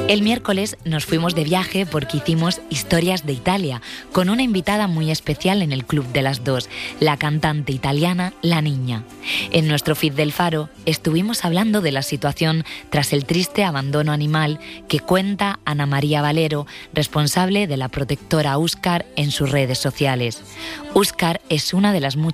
El miércoles nos fuimos de viaje porque hicimos Historias de Italia, con una invitada muy especial en el Club de las Dos, la cantante italiana La Niña. En nuestro feed del Faro estuvimos hablando de la situación tras el triste abandono animal que cuenta Ana María Valero, responsable de la protectora Úscar, en sus redes sociales. Úscar es una de las muchas